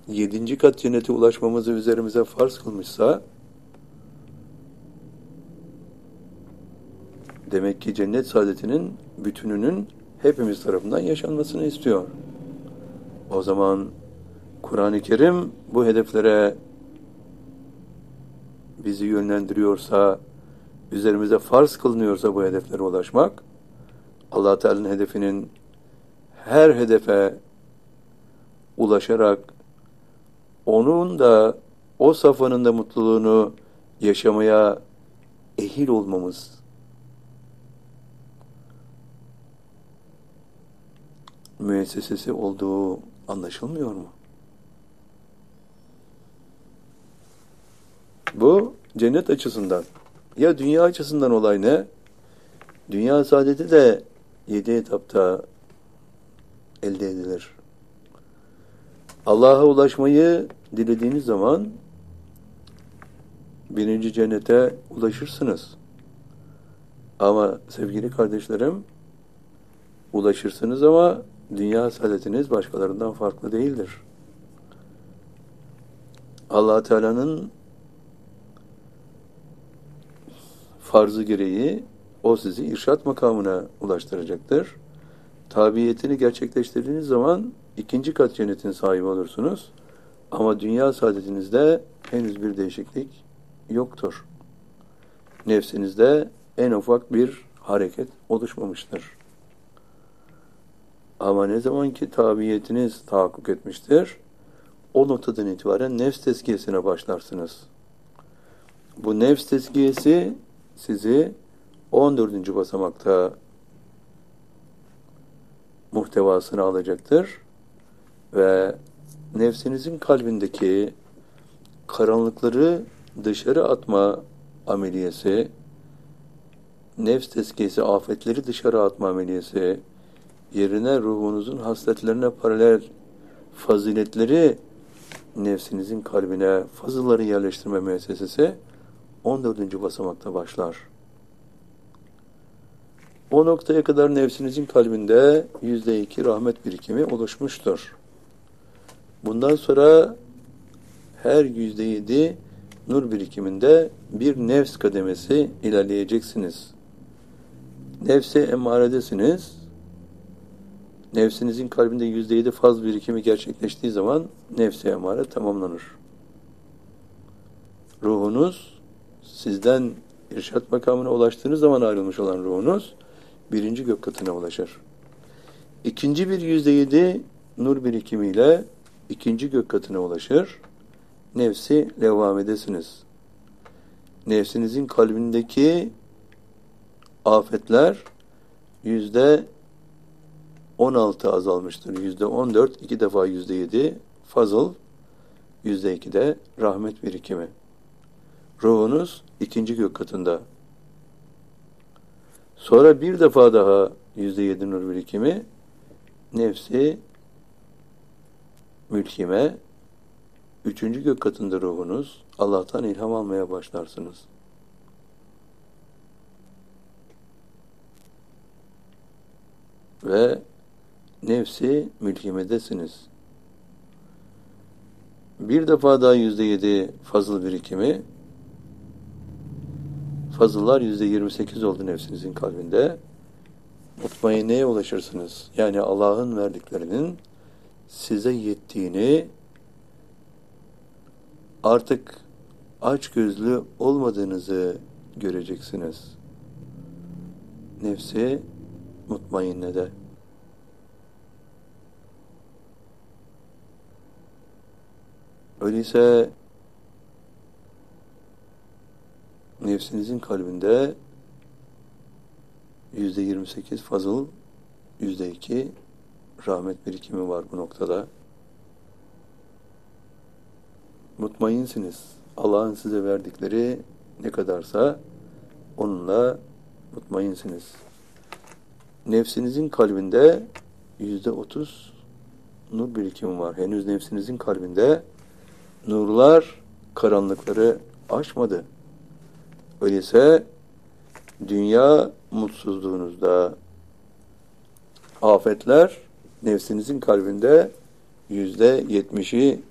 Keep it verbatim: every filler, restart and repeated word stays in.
yedinci kat cennete ulaşmamızı üzerimize farz kılmışsa, demek ki cennet saadetinin bütününün hepimiz tarafından yaşanmasını istiyor. O zaman Kur'an-ı Kerim bu hedeflere bizi yönlendiriyorsa, üzerimize farz kılınıyorsa bu hedeflere ulaşmak, Allah Teala'nın hedefinin her hedefe ulaşarak onun da o safhanın da mutluluğunu yaşamaya ehil olmamız müessesesi olduğu anlaşılmıyor mu? Bu cennet açısından. Ya dünya açısından olay ne? Dünya saadeti de yedi etapta elde edilir. Allah'a ulaşmayı dilediğiniz zaman birinci cennete ulaşırsınız. Ama sevgili kardeşlerim, ulaşırsınız ama dünya saadetiniz başkalarından farklı değildir. Allah Teala'nın farzı gereği o sizi irşat makamına ulaştıracaktır. Tabiyetini gerçekleştirdiğiniz zaman ikinci kat cennetin sahibi olursunuz. Ama dünya saadetinizde henüz bir değişiklik yoktur. Nefsinizde en ufak bir hareket oluşmamıştır. Ama ne zaman ki tabiyetiniz tahakkuk etmiştir, o noktadan itibaren nefs tezkiyesine başlarsınız. Bu nefs tezkiyesi sizi on dördüncü basamakta muhtevasını alacaktır ve nefsinizin kalbindeki karanlıkları dışarı atma ameliyesi, nefs tezkiyesi, afetleri dışarı atma ameliyesi, yerine ruhunuzun hasletlerine paralel faziletleri nefsinizin kalbine fazılları yerleştirme müessesesi on dördüncü basamakta başlar. O noktaya kadar nefsinizin kalbinde yüzde iki rahmet birikimi oluşmuştur. Bundan sonra her yüzde yedi nur birikiminde bir nefs kademesi ilerleyeceksiniz. Nefse emmaredesiniz. Nefsinizin kalbinde yüzde yedi faz birikimi gerçekleştiği zaman nefse emmare tamamlanır. Ruhunuz sizden irşat makamına ulaştığınız zaman ayrılmış olan ruhunuz birinci gök katına ulaşır. İkinci bir yüzde yedi nur birikimiyle ikinci gök katına ulaşır. Nefsi levvamedesiniz. Nefsinizin kalbindeki afetler yüzde on altı azalmıştır. Yüzde on dört, iki defa yüzde yedi fazıl, yüzde iki de rahmet birikimi. Ruhunuz ikinci gök katında. Sonra bir defa daha yüzde yedi nur birikimi, nefsi mülkime, üçüncü gök katında ruhunuz, Allah'tan ilham almaya başlarsınız. Ve nefsi mülkimedesiniz. Bir defa daha yüzde yedi fazıl birikimi, fazıllar yüzde yirmi sekiz oldu nefsinizin kalbinde. Mutmainneye ulaşırsınız. Yani Allah'ın verdiklerinin size yettiğini, artık açgözlü olmadığınızı göreceksiniz. Nefsi mutmainnede. Öyleyse nefsinizin kalbinde yüzde yirmi sekiz fazıl, yüzde iki rahmet birikimi var bu noktada. Mutmainsiniz. Allah'ın size verdikleri ne kadarsa onunla mutmainsiniz. Nefsinizin kalbinde yüzde otuz nur birikimi var. Henüz nefsinizin kalbinde nurlar karanlıkları aşmadı. Öyleyse dünya mutsuzluğunuzda afetler nefsinizin kalbinde yüzde yetmişi